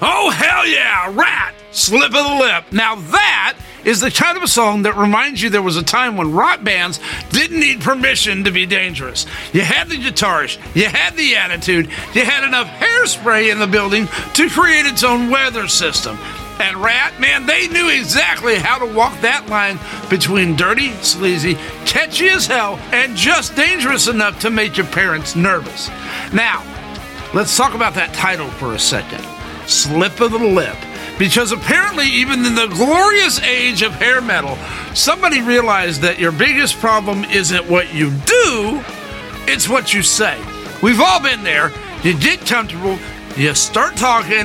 Oh, hell yeah, Rat, Slip of the Lip. Now that is the kind of a song that reminds you there was a time when rock bands didn't need permission to be dangerous. You had the guitarist, you had the attitude, you had enough hairspray in the building to create its own weather system. And Rat, man, they knew exactly how to walk that line between dirty, sleazy, catchy as hell, and just dangerous enough to make your parents nervous. Now, let's talk about that title for a second. Slip of the Lip. Because apparently, even in the glorious age of hair metal, somebody realized that your biggest problem isn't what you do, it's what you say. We've all been there. You get comfortable, you start talking,